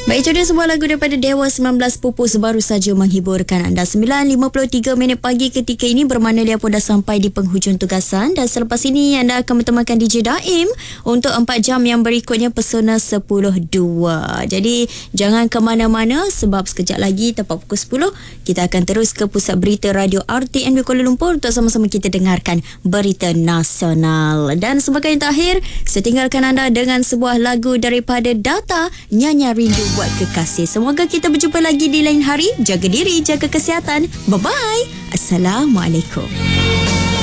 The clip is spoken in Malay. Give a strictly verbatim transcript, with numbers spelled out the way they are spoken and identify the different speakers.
Speaker 1: Baik, itu dia sebuah lagu daripada Dewa sembilan belas Pupus baru saja menghiburkan anda. sembilan lima puluh tiga minit pagi ketika ini bermakna dia pun dah sampai di penghujung tugasan. Dan selepas ini anda akan bertemankan D J Daim untuk empat jam yang berikutnya Pesona sepuluh dua. Jadi jangan ke mana-mana sebab sekejap lagi tepat pukul sepuluh kita akan terus ke Pusat Berita Radio R T M di Kuala Lumpur untuk sama-sama kita dengarkan berita nasional. Dan sebagai yang terakhir, saya tinggalkan anda dengan sebuah lagu daripada Data, Nyanyi Rindu Buat Kekasih. Semoga kita berjumpa lagi di lain hari. Jaga diri, jaga kesihatan. Bye-bye. Assalamualaikum.